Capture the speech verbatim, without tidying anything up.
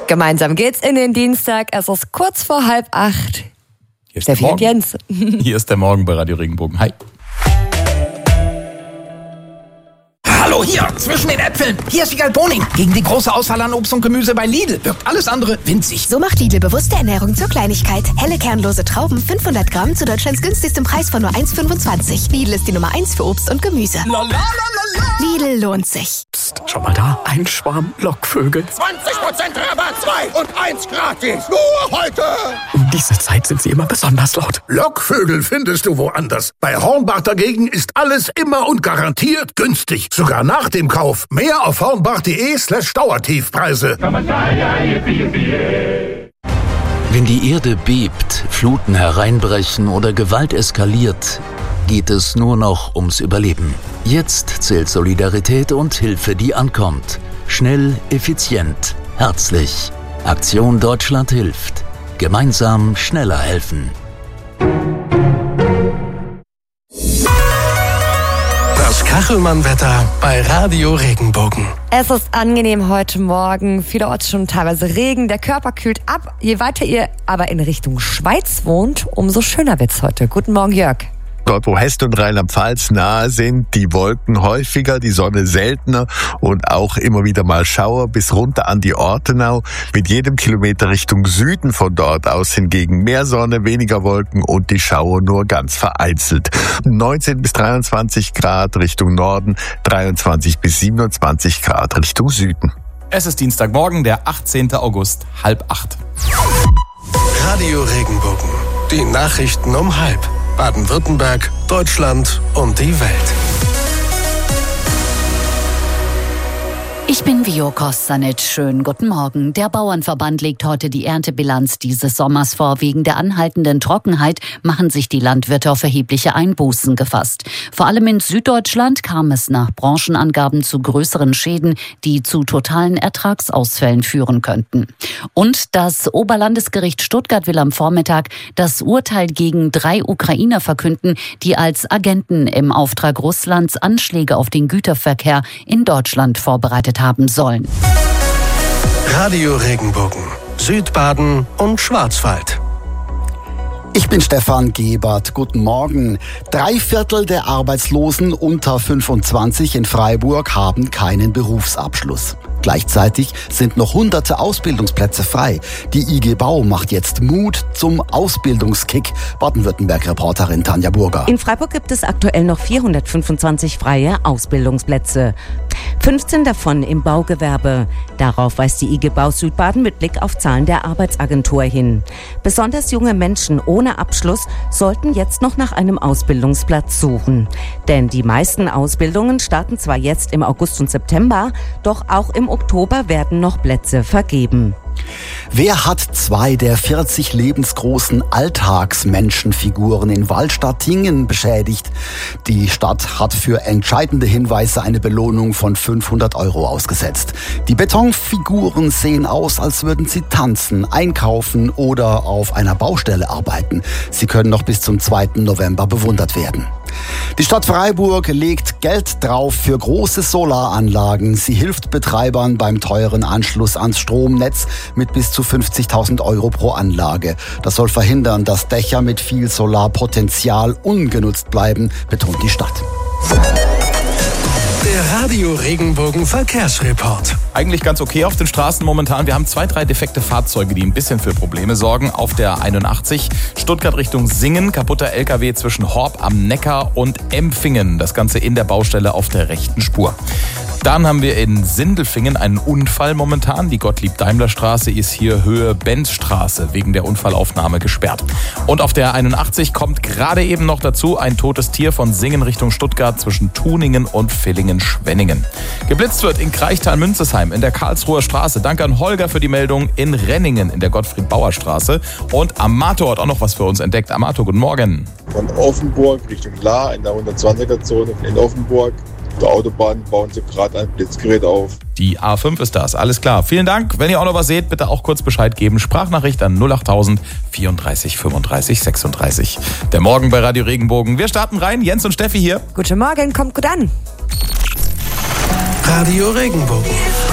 Gemeinsam geht's in den Dienstag. Es ist kurz vor halb acht. Hier ist Steffi der und Jens. Hier ist der Morgen bei Radio Regenbogen. Hi. Hallo, hier, zwischen den Äpfeln. Hier ist Wiegald Boning. Gegen die große Auswahl an Obst und Gemüse bei Lidl wirkt alles andere winzig. So macht Lidl bewusste Ernährung zur Kleinigkeit. Helle kernlose Trauben, fünfhundert Gramm zu Deutschlands günstigstem Preis von nur eins Komma fünfundzwanzig. Lidl ist die Nummer eins für Obst und Gemüse. La, la, la, la, la. Lidl lohnt sich. Psst, schau mal da, ein Schwarm Lockvögel. zwanzig Prozent Rabatt, zwei und eins gratis. Nur heute. Um diese Zeit sind sie immer besonders laut. Lockvögel findest du woanders. Bei Hornbach dagegen ist alles immer und garantiert günstig. Sogar nach dem Kauf. Mehr auf hornbach.de slash Dauertiefpreise. Wenn die Erde bebt, Fluten hereinbrechen oder Gewalt eskaliert, geht es nur noch ums Überleben. Jetzt zählt Solidarität und Hilfe, die ankommt. Schnell, effizient, herzlich. Aktion Deutschland hilft. Gemeinsam schneller helfen. Das Kachelmann-Wetter bei Radio Regenbogen. Es ist angenehm heute Morgen. Vielerorts schon teilweise Regen. Der Körper kühlt ab. Je weiter ihr aber in Richtung Schweiz wohnt, umso schöner wird's heute. Guten Morgen, Jörg. Dort, wo Hesse und Rheinland-Pfalz nahe sind, die Wolken häufiger, die Sonne seltener und auch immer wieder mal Schauer bis runter an die Ortenau. Mit jedem Kilometer Richtung Süden von dort aus hingegen mehr Sonne, weniger Wolken und die Schauer nur ganz vereinzelt. neunzehn bis dreiundzwanzig Grad Richtung Norden, dreiundzwanzig bis siebenundzwanzig Grad Richtung Süden. Es ist Dienstagmorgen, der achtzehnten August, halb acht. Radio Regenbogen. Die Nachrichten um halb. Baden-Württemberg, Deutschland und die Welt. Ich bin Vio Kostanic. Schönen guten Morgen. Der Bauernverband legt heute die Erntebilanz dieses Sommers vor. Wegen der anhaltenden Trockenheit machen sich die Landwirte auf erhebliche Einbußen gefasst. Vor allem in Süddeutschland kam es nach Branchenangaben zu größeren Schäden, die zu totalen Ertragsausfällen führen könnten. Und das Oberlandesgericht Stuttgart will am Vormittag das Urteil gegen drei Ukrainer verkünden, die als Agenten im Auftrag Russlands Anschläge auf den Güterverkehr in Deutschland vorbereitet haben. haben sollen. Radio Regenbogen, Südbaden und Schwarzwald. Ich bin Stefan Gebert. Guten Morgen. Drei Viertel der Arbeitslosen unter fünfundzwanzig in Freiburg haben keinen Berufsabschluss. Gleichzeitig sind noch hunderte Ausbildungsplätze frei. Die I G Bau macht jetzt Mut zum Ausbildungskick. Baden-Württemberg-Reporterin Tanja Burger. In Freiburg gibt es aktuell noch vierhundertfünfundzwanzig freie Ausbildungsplätze. fünfzehn davon im Baugewerbe. Darauf weist die I G Bau Südbaden mit Blick auf Zahlen der Arbeitsagentur hin. Besonders junge Menschen ohne Abschluss sollten jetzt noch nach einem Ausbildungsplatz suchen. Denn die meisten Ausbildungen starten zwar jetzt im August und September, doch auch im Oktober werden noch Plätze vergeben. Wer hat zwei der vierzig lebensgroßen Alltagsmenschenfiguren in Waldstattingen beschädigt? Die Stadt hat für entscheidende Hinweise eine Belohnung von fünfhundert Euro ausgesetzt. Die Betonfiguren sehen aus, als würden sie tanzen, einkaufen oder auf einer Baustelle arbeiten. Sie können noch bis zum zweiten November bewundert werden. Die Stadt Freiburg legt Geld drauf für große Solaranlagen. Sie hilft Betreibern beim teuren Anschluss ans Stromnetz mit bis zu fünfzigtausend Euro pro Anlage. Das soll verhindern, dass Dächer mit viel Solarpotenzial ungenutzt bleiben, betont die Stadt. Der Radio Regenbogen Verkehrsreport. Eigentlich ganz okay auf den Straßen momentan. Wir haben zwei, drei defekte Fahrzeuge, die ein bisschen für Probleme sorgen. Auf der einundachtzig Stuttgart Richtung Singen, kaputter L K W zwischen Horb am Neckar und Empfingen. Das Ganze in der Baustelle auf der rechten Spur. Dann haben wir in Sindelfingen einen Unfall momentan. Die Gottlieb-Daimler-Straße ist hier Höhe Benzstraße wegen der Unfallaufnahme gesperrt. Und auf der einundachtzig kommt gerade eben noch dazu ein totes Tier von Singen Richtung Stuttgart zwischen Tuningen und Villingen-Schwenningen. Geblitzt wird in Kraichtal-Münzesheim in der Karlsruher Straße. Danke an Holger für die Meldung. In Renningen in der Gottfried-Bauer-Straße. Und Amato hat auch noch was für uns entdeckt. Amato, guten Morgen. Von Offenburg Richtung Lahr in der hundertzwanziger-Zone in Offenburg. Auf der Autobahn bauen sie gerade ein Blitzgerät auf. Die A fünf ist das, alles klar. Vielen Dank. Wenn ihr auch noch was seht, bitte auch kurz Bescheid geben. Sprachnachricht an null achttausend vierunddreißig fünfunddreißig sechsunddreißig. Der Morgen bei Radio Regenbogen. Wir starten rein. Jens und Steffi hier. Guten Morgen, kommt gut an. Radio Regenbogen.